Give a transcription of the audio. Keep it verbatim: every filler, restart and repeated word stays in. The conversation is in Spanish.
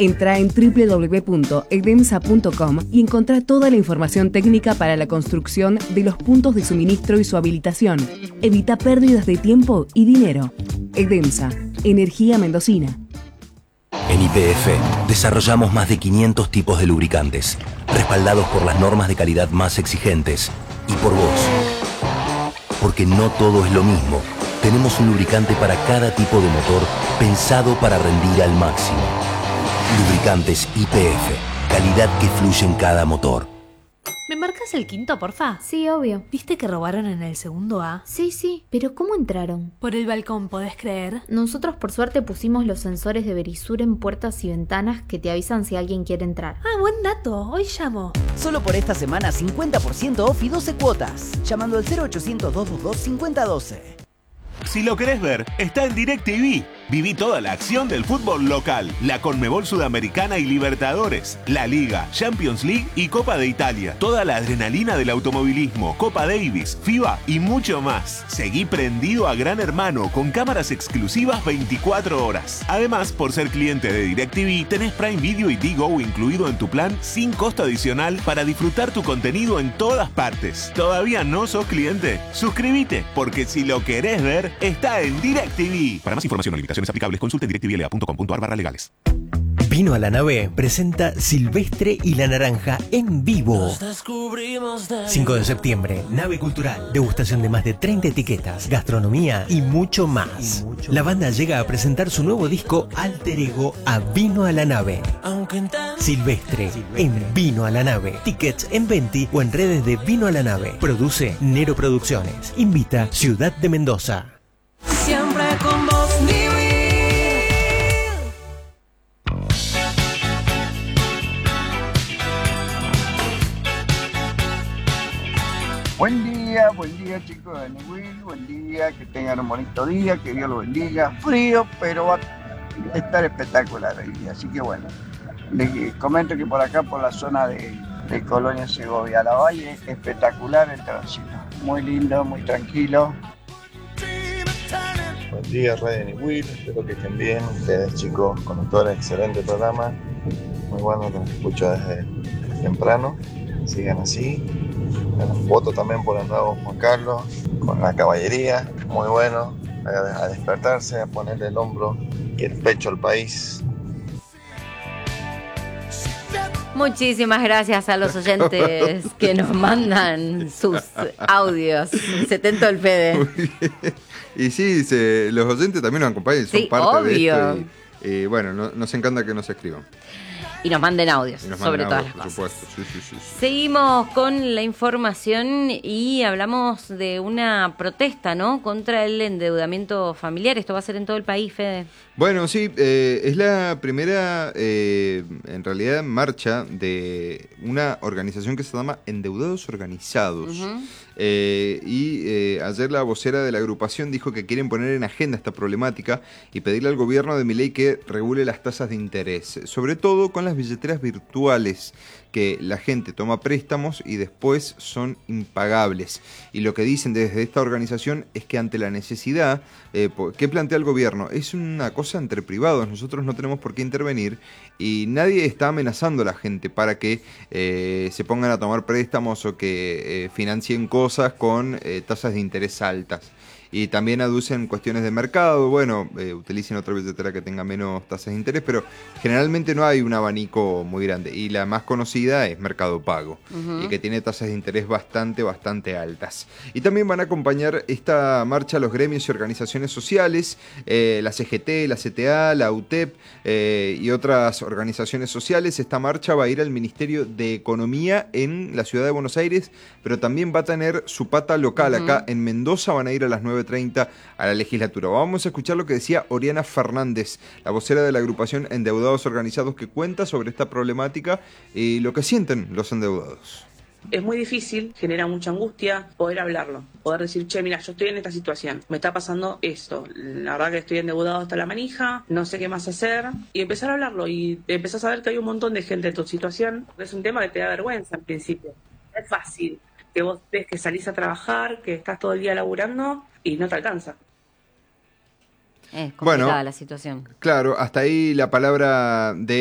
Entrá en doble u doble u doble u punto edemsa punto com y encontrá toda la información técnica para la construcción de los puntos de suministro y su habilitación. Evita pérdidas de tiempo y dinero. Edemsa, energía mendocina. En Y P F desarrollamos más de quinientos tipos de lubricantes, respaldados por las normas de calidad más exigentes y por vos. Porque no todo es lo mismo. Tenemos un lubricante para cada tipo de motor pensado para rendir al máximo. Lubricantes Y P F, calidad que fluye en cada motor. ¿Me marcas el quinto, porfa? Sí, obvio. ¿Viste que robaron en el segundo A? Sí, sí, pero ¿cómo entraron? Por el balcón, ¿podés creer? Nosotros por suerte pusimos los sensores de Verisur en puertas y ventanas que te avisan si alguien quiere entrar. Ah, buen dato. Hoy llamo. Solo por esta semana cincuenta por ciento off y doce cuotas. Llamando al cero ochocientos, dos dos dos, cinco cero uno dos. Si lo querés ver, está en DirecTV. Viví toda la acción del fútbol local, la Conmebol Sudamericana y Libertadores, la Liga, Champions League y Copa de Italia. Toda la adrenalina del automovilismo, Copa Davis, FIBA y mucho más. Seguí prendido a Gran Hermano con cámaras exclusivas veinticuatro horas. Además, por ser cliente de DirecTV, tenés Prime Video y Digo incluido en tu plan sin costo adicional para disfrutar tu contenido en todas partes. ¿Todavía no sos cliente? Suscríbete, porque si lo querés ver, está en DirecTV. Para más información o limitaciones aplicables, consulte directvla punto com punto ar barra legales. Vino a la Nave presenta Silvestre y la Naranja en vivo. cinco de septiembre, Nave Cultural. Degustación de más de treinta etiquetas, gastronomía y mucho más. Y mucho la banda llega a presentar su nuevo disco Alter Ego a Vino a la Nave. Silvestre, Silvestre en Vino a la Nave. Tickets en Venti o en redes de Vino a la Nave. Produce Nero Producciones. Invita Ciudad de Mendoza. Siempre con vos, mi Buen día, buen día chicos de Newell, buen día, que tengan un bonito día, que Dios los bendiga. Frío, pero va a estar espectacular el día, así que bueno, les comento que por acá, por la zona de, de Colonia Segovia, La Valle, espectacular el tránsito, muy lindo, muy tranquilo. Buen día, Radio Newell, espero que estén bien, ustedes chicos, conductores, excelente programa, muy bueno, los escucho desde temprano, sigan así. Bueno, voto también por el nuevo Juan Carlos, con la caballería, muy bueno, a, a despertarse, a ponerle el hombro y el pecho al país. Muchísimas gracias a los oyentes que nos mandan sus audios. setenta el Fede. Y sí, se, los oyentes también nos acompañan, son sí, parte obvio. de esto. Y, y bueno, no, nos encanta que nos escriban. Y nos manden audios, nos sobre manden todas audios, las cosas. Sí, sí, sí, sí. Seguimos con la información y hablamos de una protesta, ¿no?, contra el endeudamiento familiar. Esto va a ser en todo el país, Fede. Bueno, sí, eh, es la primera, eh, en realidad, marcha de una organización que se llama Endeudados Organizados. Uh-huh. Eh, y eh, ayer la vocera de la agrupación dijo que quieren poner en agenda esta problemática y pedirle al gobierno de Milei que regule las tasas de interés, sobre todo con las billeteras virtuales, que la gente toma préstamos y después son impagables. Y lo que dicen desde esta organización es que ante la necesidad, eh, ¿qué plantea el gobierno? Es una cosa entre privados, nosotros no tenemos por qué intervenir y nadie está amenazando a la gente para que eh, se pongan a tomar préstamos o que eh, financien cosas con eh, tasas de interés altas. Y también aducen cuestiones de mercado, bueno, eh, utilicen otra billetera que tenga menos tasas de interés, pero generalmente no hay un abanico muy grande. Y la más conocida es Mercado Pago, uh-huh. y que tiene tasas de interés bastante, bastante altas. Y también van a acompañar esta marcha los gremios y organizaciones sociales, eh, la C G T, la C T A, la U T E P eh, y otras organizaciones sociales. Esta marcha va a ir al Ministerio de Economía en la ciudad de Buenos Aires, pero también va a tener su pata local. Uh-huh. Acá en Mendoza van a ir a las nueve treinta a la legislatura. Vamos a escuchar lo que decía Oriana Fernández, la vocera de la agrupación Endeudados Organizados, que cuenta sobre esta problemática y lo que sienten los endeudados. Es muy difícil, genera mucha angustia poder hablarlo, poder decir, che, mira, yo estoy en esta situación, me está pasando esto, la verdad que estoy endeudado hasta la manija, no sé qué más hacer, y empezar a hablarlo y empezar a saber que hay un montón de gente en tu situación. Es un tema que te da vergüenza en principio, es fácil, que vos ves que salís a trabajar, que estás todo el día laburando y no te alcanza. Es complicada bueno, la situación. Claro, hasta ahí la palabra de